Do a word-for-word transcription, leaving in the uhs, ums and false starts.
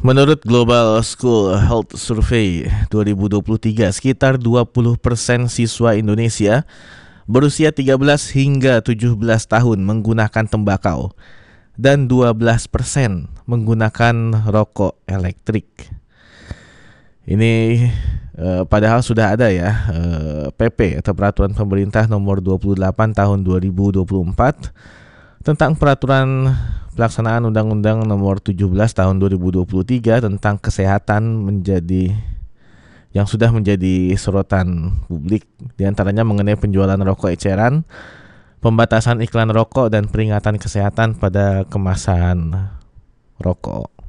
Menurut Global School Health Survey dua ribu dua puluh tiga, sekitar dua puluh persen siswa Indonesia berusia tiga belas hingga tujuh belas tahun menggunakan tembakau dan dua belas persen menggunakan rokok elektrik. Ini eh, padahal sudah ada ya eh, P P atau Peraturan Pemerintah Nomor dua puluh delapan Tahun dua ribu dua puluh empat tentang Peraturan Pelaksanaan Undang-Undang Nomor tujuh belas Tahun dua ribu dua puluh tiga tentang kesehatan menjadi yang sudah menjadi sorotan publik, diantaranya mengenai penjualan rokok eceran, pembatasan iklan rokok, dan peringatan kesehatan pada kemasan rokok.